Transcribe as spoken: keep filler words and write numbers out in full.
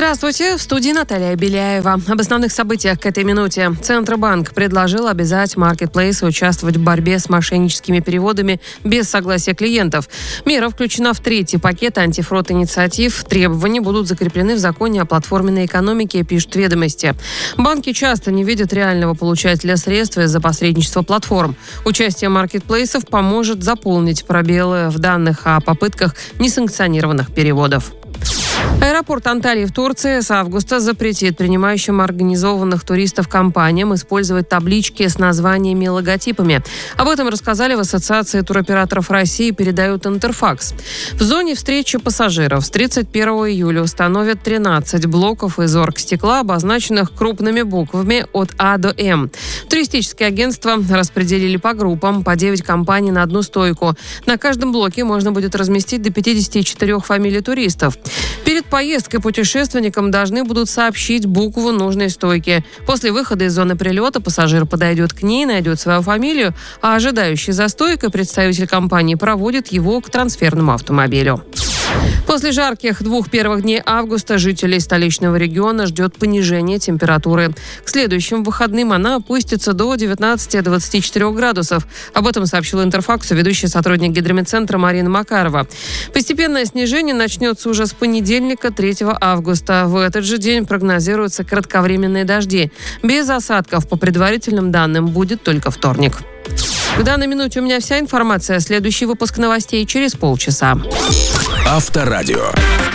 Здравствуйте, в студии Наталья Беляева. Об основных событиях к этой минуте. Центробанк предложил обязать маркетплейсы участвовать в борьбе с мошенническими переводами без согласия клиентов. Мера включена в третий пакет антифрод инициатив. Требования будут закреплены в законе о платформенной экономике, пишут «Ведомости». Банки часто не видят реального получателя средств из-за посредничества платформ. Участие маркетплейсов поможет заполнить пробелы в данных о попытках несанкционированных переводов. Аэропорт Анталии в Турции с августа запретит принимающим организованных туристов компаниям использовать таблички с названиями и логотипами. Об этом рассказали в Ассоциации туроператоров России, передают Интерфакс. В зоне встречи пассажиров с тридцать первого июля установят тринадцать блоков из оргстекла, обозначенных крупными буквами от А до М. Туристические агентства распределили по группам, по девять компаний на одну стойку. На каждом блоке можно будет разместить до пятидесяти четырёх фамилий туристов. Перед поездкой путешественникам должны будут сообщить букву нужной стойки. После выхода из зоны прилета пассажир подойдет к ней, найдет свою фамилию, а ожидающий за стойкой представитель компании проводит его к трансферному автомобилю. После жарких двух первых дней августа жителей столичного региона ждет понижение температуры. К следующим выходным она опустится до девятнадцати-двадцати четырёх градусов. Об этом сообщил Интерфаксу ведущий сотрудник Гидрометцентра Марина Макарова. Постепенное снижение начнется уже с понедельника, третьего августа. В этот же день прогнозируются кратковременные дожди. Без осадков, по предварительным данным, будет только вторник. К данной минуте у меня вся информация. Следующий выпуск новостей через полчаса. Авторадио.